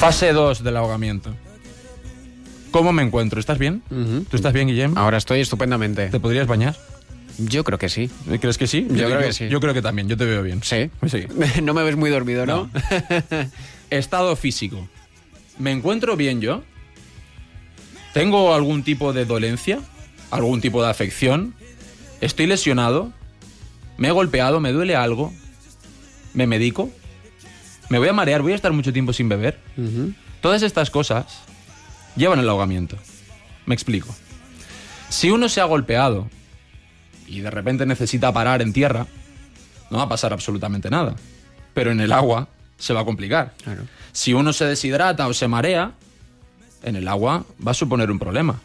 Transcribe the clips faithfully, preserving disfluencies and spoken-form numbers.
Fase dos del ahogamiento. ¿Cómo me encuentro? ¿Estás bien? Uh-huh. ¿Tú estás bien, Guillem? Ahora estoy estupendamente. ¿Te podrías bañar? Yo creo que sí. ¿Crees que sí? Yo, yo creo yo, que sí. Yo creo que también, yo te veo bien. ¿Sí? Sí. No me ves muy dormido, ¿no? no. Estado físico. ¿Me encuentro bien yo? ¿Tengo algún tipo de dolencia? ¿Algún tipo de afección? ¿Estoy lesionado? ¿Me he golpeado? ¿Me duele algo? ¿Me medico? ¿Me voy a marear? ¿Voy a estar mucho tiempo sin beber? Uh-huh. Todas estas cosas llevan al ahogamiento. Me explico. Si uno se ha golpeado y de repente necesita parar en tierra, no va a pasar absolutamente nada. Pero en el agua se va a complicar. Claro. Si uno se deshidrata o se marea, en el agua va a suponer un problema.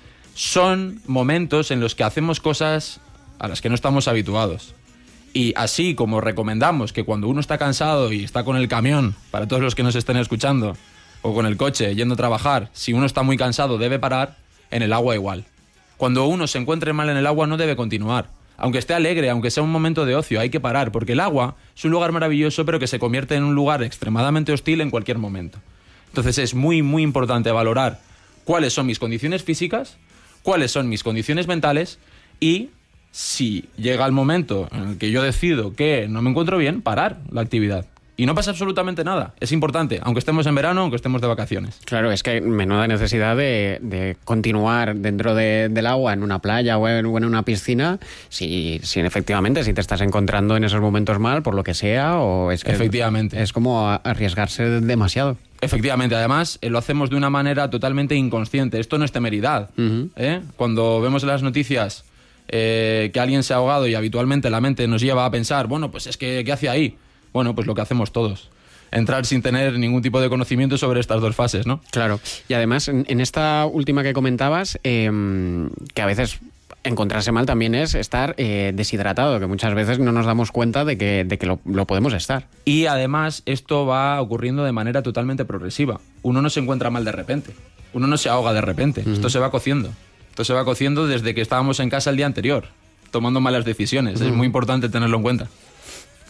Son momentos en los que hacemos cosas a las que no estamos habituados. Y así como recomendamos que cuando uno está cansado y está con el camión, para todos los que nos estén escuchando, o con el coche yendo a trabajar, si uno está muy cansado debe parar, en el agua igual. Cuando uno se encuentre mal en el agua no debe continuar. Aunque esté alegre, aunque sea un momento de ocio, hay que parar, porque el agua es un lugar maravilloso, pero que se convierte en un lugar extremadamente hostil en cualquier momento. Entonces es muy, muy importante valorar cuáles son mis condiciones físicas, cuáles son mis condiciones mentales y, si llega el momento en el que yo decido que no me encuentro bien, parar la actividad. Y no pasa absolutamente nada. Es importante, aunque estemos en verano, aunque estemos de vacaciones. Claro, es que menuda necesidad de, de continuar dentro de, del agua, en una playa o en, o en una piscina, si, si efectivamente, si te estás encontrando en esos momentos mal, por lo que sea, o es que efectivamente. Es como arriesgarse demasiado. Efectivamente, además eh, lo hacemos de una manera totalmente inconsciente. Esto no es temeridad. Uh-huh. ¿eh? Cuando vemos en las noticias eh, que alguien se ha ahogado y habitualmente la mente nos lleva a pensar, bueno, pues es que, ¿qué hace ahí? Bueno, pues lo que hacemos todos. Entrar sin tener ningún tipo de conocimiento sobre estas dos fases, ¿no? Claro. Y además, en, en esta última que comentabas, eh, que a veces encontrarse mal también es estar eh, deshidratado, que muchas veces no nos damos cuenta de que, de que lo, lo podemos estar. Y además, esto va ocurriendo de manera totalmente progresiva. Uno no se encuentra mal de repente. Uno no se ahoga de repente. Uh-huh. Esto se va cociendo. Esto se va cociendo desde que estábamos en casa el día anterior, tomando malas decisiones. Uh-huh. Es muy importante tenerlo en cuenta.